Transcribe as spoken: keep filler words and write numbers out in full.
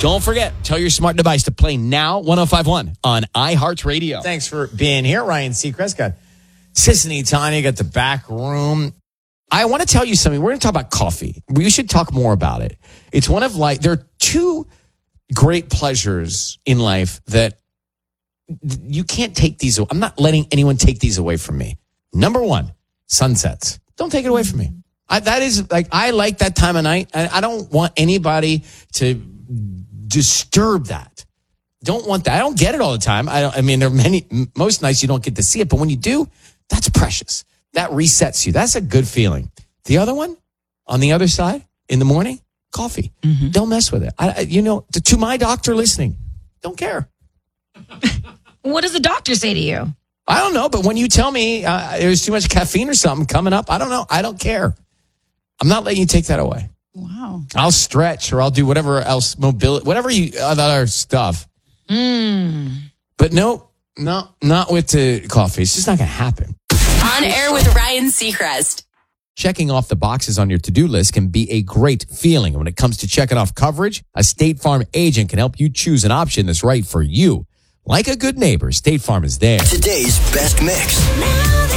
Don't forget, tell your smart device to play Now one oh five point one on iHeartRadio. Thanks for being here, Ryan Seacrest. Got Sissany Tanya, got the back room. I want to tell you something. We're going to talk about coffee. We should talk more about it. It's one of like, there are two great pleasures in life that you can't take these. I'm not letting anyone take these away from me. Number one, sunsets. Don't take it away from me. I, that is like, I like that time of night. And I don't want anybody to disturb that. Don't want that. I don't get it all the time. I don't, I mean, there are many, most nights you don't get to see it, but when you do, that's precious. That resets you. That's a good feeling. The other one, on the other side, in the morning, coffee. Mm-hmm. Don't mess with it. I, you know, to, to my doctor listening, don't care. What does the doctor say to you? I don't know, but when you tell me uh, there's too much caffeine or something coming up, I don't know. I don't care. I'm not letting you take that away. Wow. I'll stretch or I'll do whatever else, mobility, whatever you, other stuff. Mm. But no, no, not with the coffee. It's just not going to happen. On Air with Ryan Seacrest. Checking off the boxes on your to-do list can be a great feeling. When it comes to checking off coverage, a State Farm agent can help you choose an option that's right for you. Like a good neighbor, State Farm is there. Today's best mix.